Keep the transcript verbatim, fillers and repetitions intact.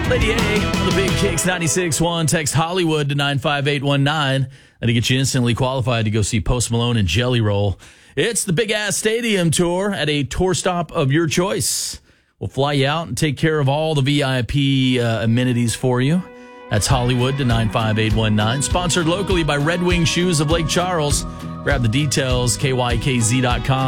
Lady A, the Big Kicks ninety-six point one. Text Hollywood to nine five eight one nine. That'll get you instantly qualified to go see Post Malone and Jelly Roll. It's the Big Ass Stadium Tour at a tour stop of your choice. We'll fly you out and take care of all the V I P uh, amenities for you. That's Hollywood to nine five eight one nine. Sponsored locally by Red Wing Shoes of Lake Charles. Grab the details, K Y K Z dot com.